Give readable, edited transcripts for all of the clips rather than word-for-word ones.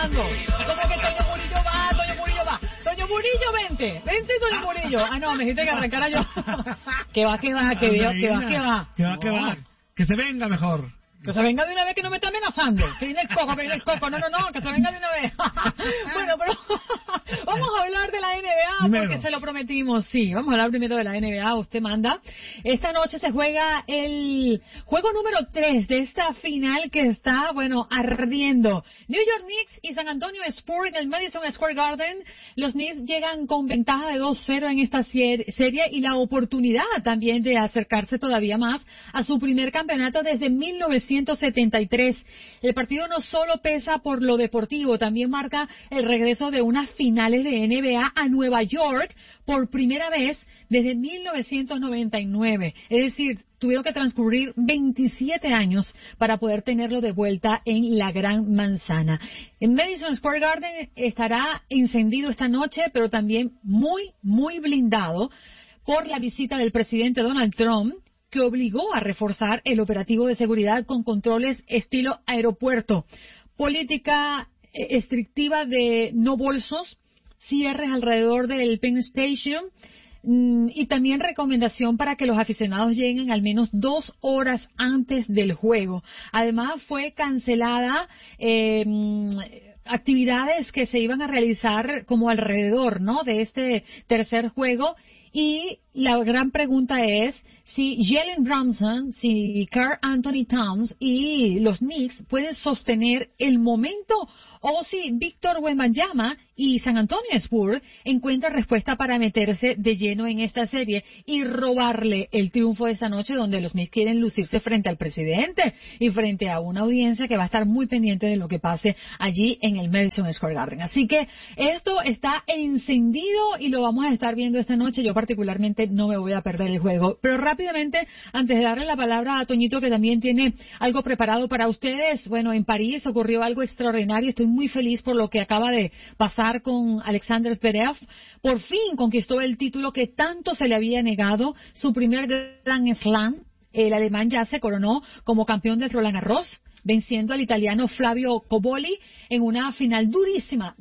amenazando. ¿Cómo que Toño Murillo va? Toño Murillo va. Toño Murillo, vente. Vente, Toño Murillo. Ah, no, me dijiste que arrancara yo. Que va. Que se venga mejor. Que se venga de una vez, que no me está amenazando. Que viene el coco. No, que se venga de una vez. Bueno, pero vamos a hablar de la NBA primero, porque se lo prometimos. Sí, vamos a hablar primero de la NBA. Usted manda. Esta noche se juega el juego número 3 de esta final que está, bueno, ardiendo. New York Knicks y San Antonio Spurs en el Madison Square Garden. Los Knicks llegan con ventaja de 2-0 en esta serie y la oportunidad también de acercarse todavía más a su primer campeonato desde 1973. El partido no solo pesa por lo deportivo, también marca el regreso de unas finales de NBA a Nueva York por primera vez desde 1999. Es decir, tuvieron que transcurrir 27 años para poder tenerlo de vuelta en la Gran Manzana. En Madison Square Garden estará encendido esta noche, pero también muy, muy blindado por la visita del presidente Donald Trump, que obligó a reforzar el operativo de seguridad con controles estilo aeropuerto, política estrictiva de no bolsos, cierres alrededor del Penn Station y también recomendación para que los aficionados lleguen al menos 2 horas antes del juego. Además fue cancelada actividades que se iban a realizar como alrededor, ¿no?, de este tercer juego. Y la gran pregunta es si Jalen Brunson, si Karl Anthony Towns y los Knicks pueden sostener el momento o si Víctor Wembanyama y San Antonio Spurs encuentran respuesta para meterse de lleno en esta serie y robarle el triunfo de esta noche, donde los Knicks quieren lucirse frente al presidente y frente a una audiencia que va a estar muy pendiente de lo que pase allí en el Madison Square Garden. Así que esto está encendido y lo vamos a estar viendo esta noche. Yo particularmente no me voy a perder el juego. Pero rápidamente, antes de darle la palabra a Toñito, que también tiene algo preparado para ustedes, bueno, en París ocurrió algo extraordinario. Estoy muy feliz por lo que acaba de pasar con Alexander Zverev. Por fin conquistó el título que tanto se le había negado, su primer Grand Slam. El alemán ya se coronó como campeón del Roland Garros, venciendo al italiano Flavio Cobolli en una final durísima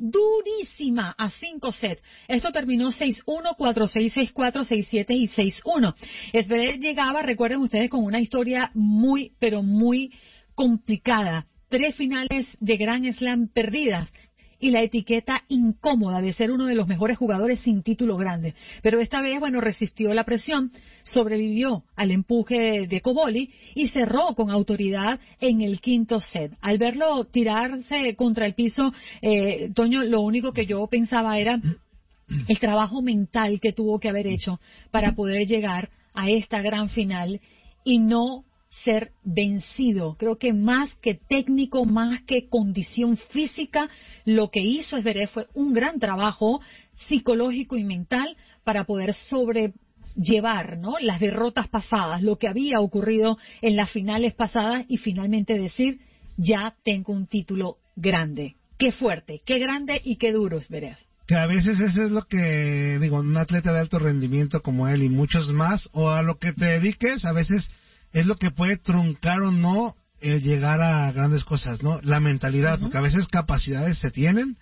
a 5 sets. Esto terminó 6-1, 4-6, 6-4, 6-7 y 6-1. Zverev llegaba, recuerden ustedes, con una historia muy, pero muy complicada. 3 finales de Grand Slam perdidas y la etiqueta incómoda de ser uno de los mejores jugadores sin título grande. Pero esta vez, bueno, resistió la presión, sobrevivió al empuje de Cobolli y cerró con autoridad en el 5º set. Al verlo tirarse contra el piso, Toño, lo único que yo pensaba era el trabajo mental que tuvo que haber hecho para poder llegar a esta gran final y no ser vencido. Creo que más que técnico, más que condición física, lo que hizo Zverev fue un gran trabajo psicológico y mental para poder sobrellevar, ¿no?, las derrotas pasadas, lo que había ocurrido en las finales pasadas y finalmente decir, ya tengo un título grande. Qué fuerte, qué grande y qué duro, Zverev. Que a veces eso es lo que, digo, un atleta de alto rendimiento como él y muchos más, o a lo que te dediques, a veces es lo que puede truncar o no llegar a grandes cosas, ¿no? La mentalidad, porque a veces capacidades se tienen,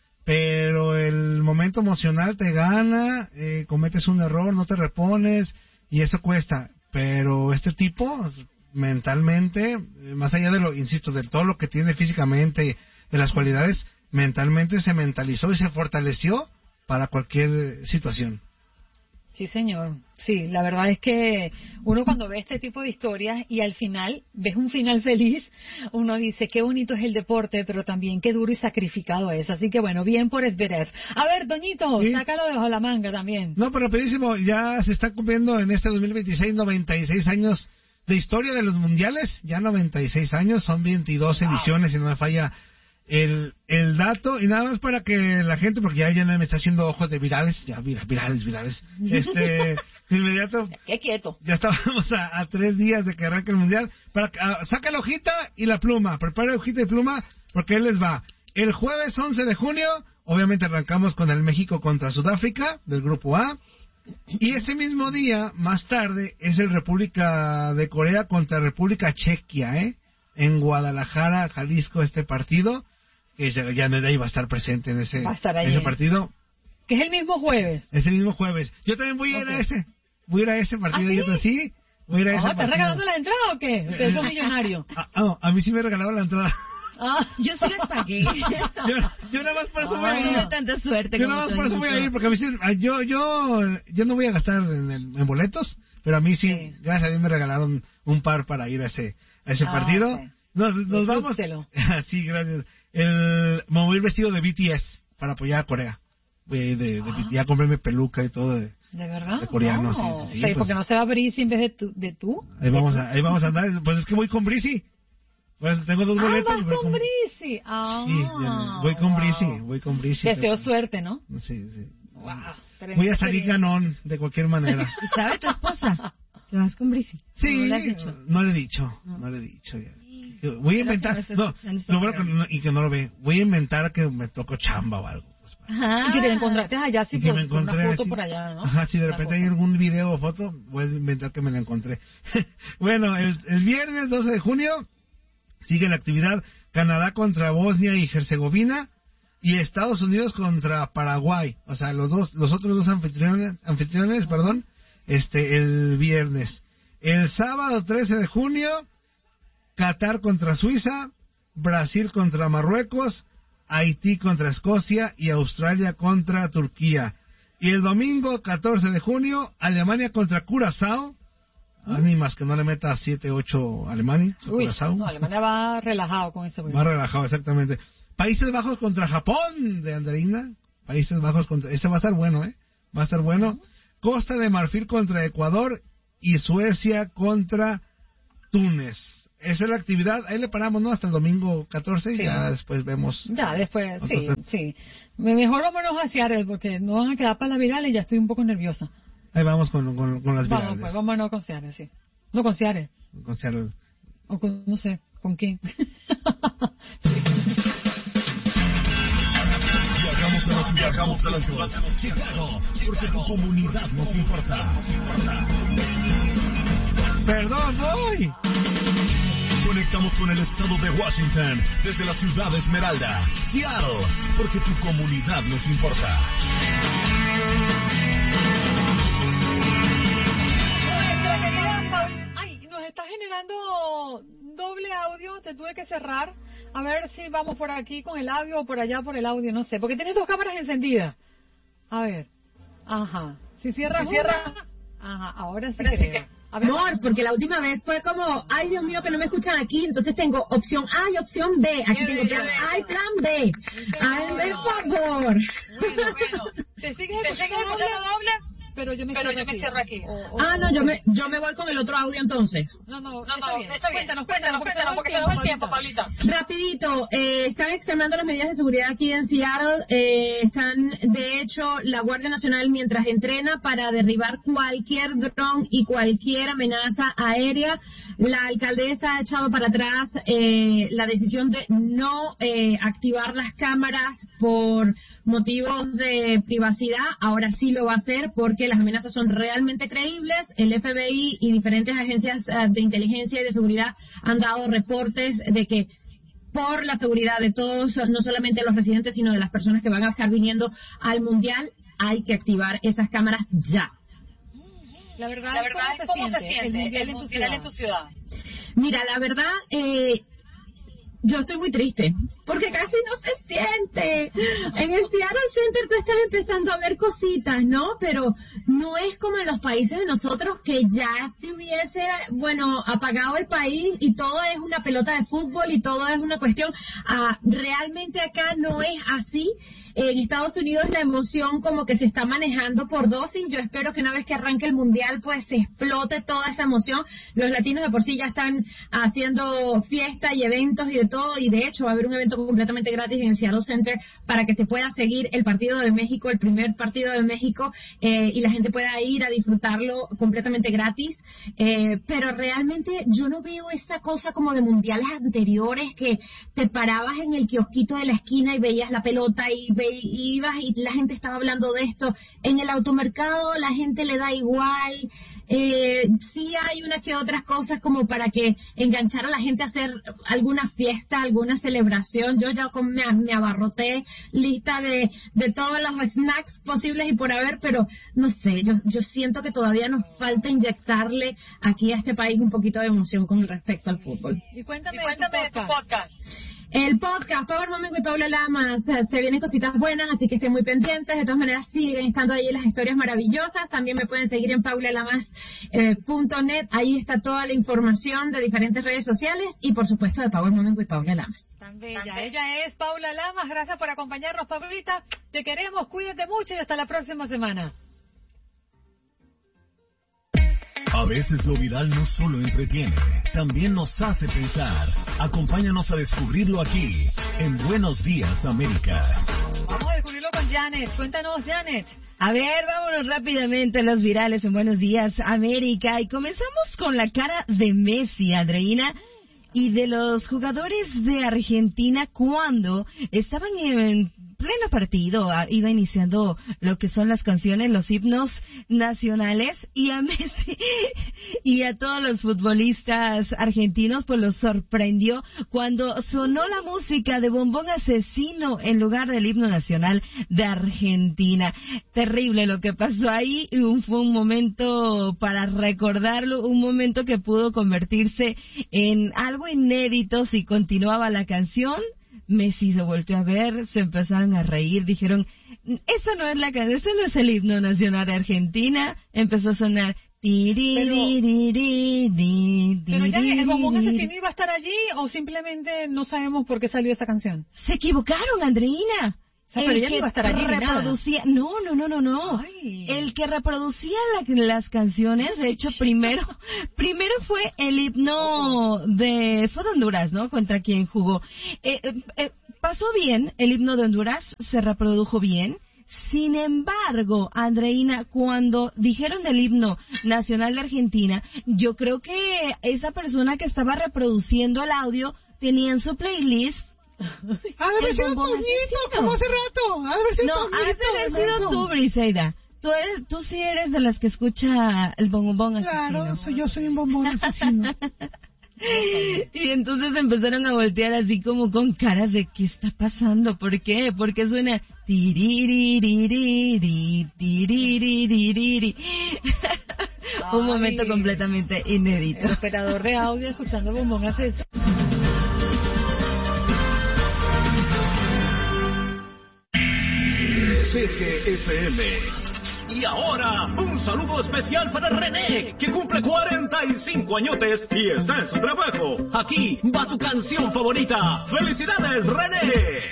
pero el momento emocional te gana, cometes un error, no te repones, y eso cuesta. Pero este tipo, mentalmente, más allá de lo, insisto, de todo lo que tiene físicamente, de las cualidades, mentalmente se mentalizó y se fortaleció para cualquier situación. Sí, señor. Sí, la verdad es que uno cuando ve este tipo de historias y al final ves un final feliz, uno dice qué bonito es el deporte, pero también qué duro y sacrificado es. Así que bueno, bien por Zverev. A ver, Doñito, ¿sí? Sácalo de bajo la manga también. No, pero rapidísimo, ya se está cumpliendo en este 2026 96 años de historia de los mundiales. Ya 96 años, son 22 ediciones, si no me falla el dato, y nada más para que la gente, porque ya me está haciendo ojos de virales, ya virales, de inmediato, qué quieto, ya estábamos a 3 días de que arranque el mundial, saca la hojita y la pluma, prepara la hojita y pluma, porque él les va, el jueves 11 de junio, obviamente arrancamos con el México contra Sudáfrica, del grupo A, y ese mismo día, más tarde, es el República de Corea contra República Chequia, en Guadalajara, Jalisco, este partido, que ya Nedey va a estar presente en ese allí. Partido. Que es el mismo jueves. Es el mismo jueves. Yo también voy a ir a ese. Voy a ir a ese partido. ¿Ah, sí? Sí, voy a ir a ese partido. ¿Estás regalando la entrada o qué? Ustedes son millonarios. A mí sí me regalaron la entrada. Yo sí les pagué. yo nada más por eso voy a ir. No tanta suerte. Yo nada más por eso voy a ir, porque a mí sí, yo no voy a gastar en boletos, pero a mí sí, gracias a Dios me regalaron un par para ir a ese partido. Okay. Nos vamos. Sí, gracias. Me voy a ir vestido de BTS para apoyar a Corea. Ya compré peluca y todo. ¿De verdad? De coreano, no. sí. Pues, porque no se va a Brisi en vez de tú. Ahí vamos a andar. Pues es que voy con Brisi. Pues tengo 2 boletos. Vas con Brisi. Sí, voy con Brisi. Deseo suerte, ¿no? Sí. Wow, voy a salir ganón de cualquier manera. ¿Sabe tu esposa? ¿Te vas con Brisi? Sí, ¿No le has dicho? No le he dicho. Voy a inventar, y que no lo ve. Voy a inventar que me toco chamba o algo. Y que te encontraste allá, sí, por una foto así, por allá, ¿no? Ajá, si de repente hay algún video o foto, voy a inventar que me la encontré. Bueno, el viernes 12 de junio sigue la actividad Canadá contra Bosnia y Herzegovina y Estados Unidos contra Paraguay. O sea, los otros dos anfitriones, el viernes. El sábado 13 de junio, Qatar contra Suiza, Brasil contra Marruecos, Haití contra Escocia y Australia contra Turquía. Y el domingo 14 de junio, Alemania contra Curazao. Ánimas que no le meta 7-8 Alemania. No, Alemania va relajado con ese. Va relajado, exactamente. Países Bajos contra Japón, de Andreina. Países Bajos contra... Ese va a estar bueno, Va a estar bueno. Costa de Marfil contra Ecuador y Suecia contra Túnez. Esa es la actividad. Ahí le paramos, ¿no? Hasta el domingo 14 y ya después vemos. Ya, después, sí. Mejor vámonos a Seattle porque no van a quedar para la viral y ya estoy un poco nerviosa. Ahí vamos con las virales. Vámonos con Seattle, sí. No con Seattle. Con Seattle. O con, no sé, ¿con quién? Viajamos a la ciudad de Chicago, porque tu comunidad nos importa. Perdón, voy. Conectamos con el estado de Washington, desde la ciudad de Esmeralda, Seattle, porque tu comunidad nos importa. Ay, nos está generando doble audio, te tuve que cerrar. A ver si vamos por aquí con el audio o por allá por el audio, no sé, porque tienes 2 cámaras encendidas. A ver, ajá, si cierra. Ajá, ahora sí creo. Amor, porque la última vez fue como, ay Dios mío que no me escuchan aquí, entonces tengo opción A y opción B, aquí tengo plan A y plan B. Hazme el favor. Bueno, ¿te sigues escuchando doble? Pero yo me cierro aquí. No, yo me voy con el otro audio entonces. No, está bien. Cuéntanos, porque se nos va el tiempo, Paulita. Rapidito, están extremando las medidas de seguridad aquí en Seattle. Están, de hecho, la Guardia Nacional mientras entrena para derribar cualquier dron y cualquier amenaza aérea. La alcaldesa ha echado para atrás la decisión de no activar las cámaras por motivos de privacidad. Ahora sí lo va a hacer porque las amenazas son realmente creíbles. El FBI y diferentes agencias de inteligencia y de seguridad han dado reportes de que por la seguridad de todos, no solamente los residentes, sino de las personas que van a estar viniendo al Mundial, hay que activar esas cámaras ya. La verdad es cómo se siente el Mundial en tu ciudad. Mira, la verdad, yo estoy muy triste, porque casi no se siente. En el Seattle Center tú estás empezando a ver cositas, ¿no? Pero no es como en los países de nosotros que ya se hubiese, apagado el país y todo es una pelota de fútbol y todo es una cuestión. Realmente acá no es así. En Estados Unidos la emoción como que se está manejando por dosis. Yo espero que una vez que arranque el Mundial pues se explote toda esa emoción. Los latinos de por sí ya están haciendo fiesta y eventos y de todo, y de hecho va a haber un evento completamente gratis en el Seattle Center para que se pueda seguir el partido de México, el primer partido de México, y la gente pueda ir a disfrutarlo completamente gratis. Pero realmente yo no veo esa cosa como de mundiales anteriores que te parabas en el kiosquito de la esquina y veías la pelota y ibas y la gente estaba hablando de esto. En el automercado la gente le da igual. Sí hay unas que otras cosas como para que enganchar a la gente a hacer alguna fiesta, alguna celebración. Yo ya me abarroté lista de todos los snacks posibles y por haber, pero no sé, yo siento que todavía nos falta inyectarle aquí a este país un poquito de emoción con respecto al fútbol. Y cuéntame de tu podcast. El podcast Power Moment with Paula Lamas, se vienen cositas buenas, así que estén muy pendientes. De todas maneras siguen estando ahí las historias maravillosas. También me pueden seguir en paulalamas.net. Ahí está toda la información de diferentes redes sociales y por supuesto de Power Moment with Paula Lamas. Tan bella. Ella es Paula Lamas. Gracias por acompañarnos, Paulita. Te queremos, cuídate mucho y hasta la próxima semana. A veces lo viral no solo entretiene, también nos hace pensar. Acompáñanos a descubrirlo aquí, en Buenos Días, América. Vamos a descubrirlo con Janet. Cuéntanos, Janet. A ver, vámonos rápidamente a los virales en Buenos Días, América. Y comenzamos con la cara de Messi, Andreina, y de los jugadores de Argentina cuando estaban en pleno partido, iba iniciando lo que son las canciones, los himnos nacionales, y a Messi y a todos los futbolistas argentinos pues los sorprendió cuando sonó la música de Bombón Asesino en lugar del himno nacional de Argentina. Terrible lo que pasó ahí, y fue un momento para recordarlo, un momento que pudo convertirse en algo inédito si continuaba la canción. Messi se volteó a ver, se empezaron a reír, dijeron, esa no es la canción, ese no es el himno nacional de Argentina. Empezó a sonar Pero ya el Bombón Asesino iba a estar allí o simplemente no sabemos por qué salió esa canción. Se equivocaron, Andreina. O sea, pero ella no iba a estar allí reproducía, no. Ay. El que reproducía las canciones, de hecho, primero fue el himno fue de Honduras, ¿no? Contra quien jugó. Pasó bien, el himno de Honduras se reprodujo bien. Sin embargo, Andreina, cuando dijeron el himno nacional de Argentina, yo creo que esa persona que estaba reproduciendo el audio tenía en su playlist Ha de haber sido Toñito, como hace rato. Ha de haber sido Toñito. No, has de haber sido tú, Briseida. Tú sí eres de las que escucha el bombón asesino. Claro, yo soy un bombón asesino. Y entonces empezaron a voltear así como con caras de ¿qué está pasando? ¿Por qué? Porque suena tiririririri. Un momento completamente inédito. El operador de audio escuchando bombón asesino. CGFM. Y ahora, un saludo especial para René, que cumple 45 añotes y está en su trabajo. Aquí va tu canción favorita. ¡Felicidades, René!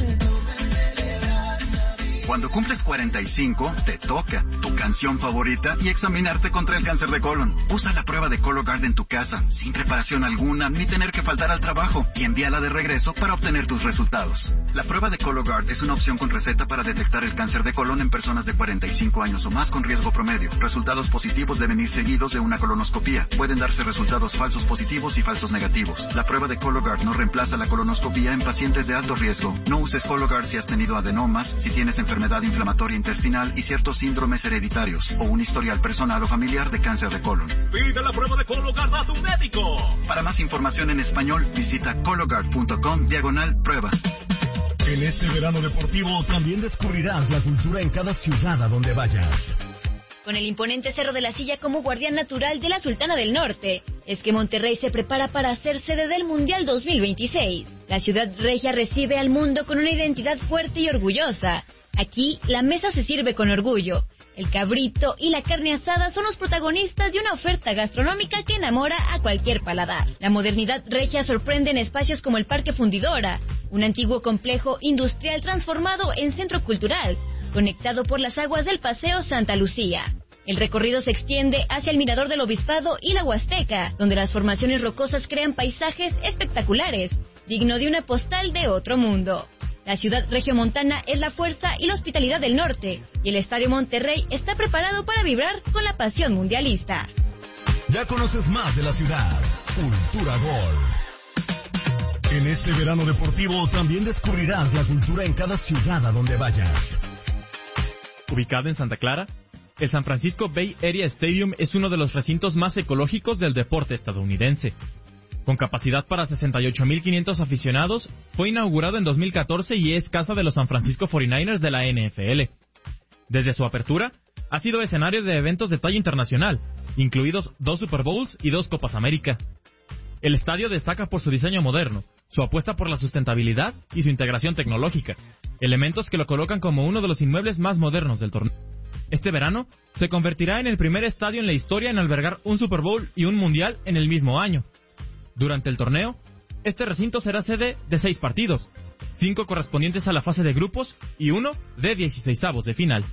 Cuando cumples 45, te toca tu canción favorita y examinarte contra el cáncer de colon. Usa la prueba de Cologuard en tu casa, sin preparación alguna, ni tener que faltar al trabajo, y envíala de regreso para obtener tus resultados. La prueba de Cologuard es una opción con receta para detectar el cáncer de colon en personas de 45 años o más con riesgo promedio. Resultados positivos deben ir seguidos de una colonoscopía. Pueden darse resultados falsos positivos y falsos negativos. La prueba de Cologuard no reemplaza la colonoscopía en pacientes de alto riesgo. No uses Cologuard si has tenido adenomas, si tienes enfermedad inflamatoria intestinal y ciertos síndromes hereditarios o un historial personal o familiar de cáncer de colon. Pide la prueba de Cologuard a tu médico. Para más información en español, visita cologuard.com/prueba. En este verano deportivo también descubrirás la cultura en cada ciudad a donde vayas. Con el imponente Cerro de la Silla como guardián natural de la Sultana del Norte, es que Monterrey se prepara para ser sede del Mundial 2026. La ciudad regia recibe al mundo con una identidad fuerte y orgullosa. Aquí, la mesa se sirve con orgullo. El cabrito y la carne asada son los protagonistas de una oferta gastronómica que enamora a cualquier paladar. La modernidad regia sorprende en espacios como el Parque Fundidora, un antiguo complejo industrial transformado en centro cultural, conectado por las aguas del Paseo Santa Lucía. El recorrido se extiende hacia el Mirador del Obispado y la Huasteca, donde las formaciones rocosas crean paisajes espectaculares, digno de una postal de otro mundo. La ciudad regiomontana es la fuerza y la hospitalidad del norte, y el Estadio Monterrey está preparado para vibrar con la pasión mundialista. Ya conoces más de la ciudad. Cultura Gol. En este verano deportivo también descubrirás la cultura en cada ciudad a donde vayas. Ubicado en Santa Clara, El San Francisco Bay Area Stadium es uno de los recintos más ecológicos del deporte estadounidense. Con capacidad para 68.500 aficionados, fue inaugurado en 2014 y es casa de los San Francisco 49ers de la NFL. Desde su apertura, ha sido escenario de eventos de talla internacional, incluidos 2 Super Bowls y 2 Copas América. El estadio destaca por su diseño moderno, su apuesta por la sustentabilidad y su integración tecnológica, elementos que lo colocan como uno de los inmuebles más modernos del torneo. Este verano se convertirá en el primer estadio en la historia en albergar un Super Bowl y un Mundial en el mismo año. Durante el torneo, este recinto será sede de 6 partidos, 5 correspondientes a la fase de grupos y 1 de 16avos de final.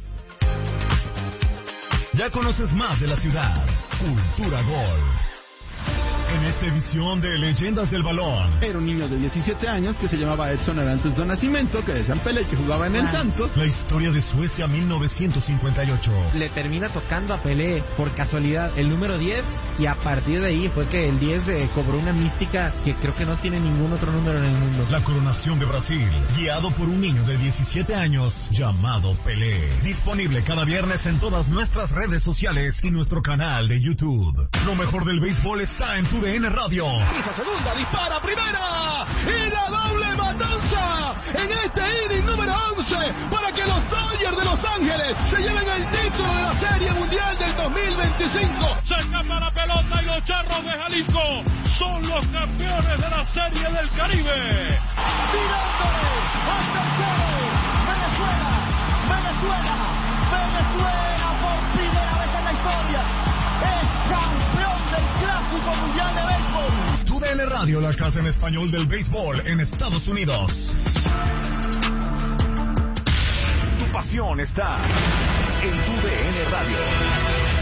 Ya conoces más de la ciudad. Cultura Gol. En esta edición de Leyendas del Balón. Era un niño de 17 años que se llamaba Edson Arantes do Nascimento, que decían Pelé, que jugaba en el Santos. La historia de Suecia 1958. Le termina tocando a Pelé, por casualidad, el número 10, y a partir de ahí fue que el 10 cobró una mística que creo que no tiene ningún otro número en el mundo. La coronación de Brasil, guiado por un niño de 17 años llamado Pelé. Disponible cada viernes en todas nuestras redes sociales y nuestro canal de YouTube. Lo mejor del béisbol está en tu DN Radio. Pisa segunda, dispara primera y la doble matanza en este inning número 11 para que los Dodgers de Los Ángeles se lleven el título de la Serie Mundial del 2025. Se escapa la pelota y los Charros de Jalisco son los campeones de la Serie del Caribe. Tirándole hasta el cero. Venezuela por primera vez en la historia es campeón del Clásico Mundial de Béisbol. Tu DN Radio, la casa en español del béisbol en Estados Unidos. Tu pasión está en tu DN Radio.